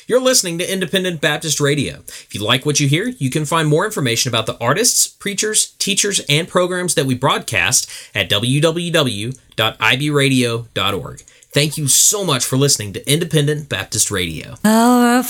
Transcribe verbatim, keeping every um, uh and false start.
You're listening to Independent Baptist Radio. If you like what you hear, you can find more information about the artists, preachers, teachers, and programs that we broadcast at w w w dot i b radio dot org. Thank you so much for listening to Independent Baptist Radio. Our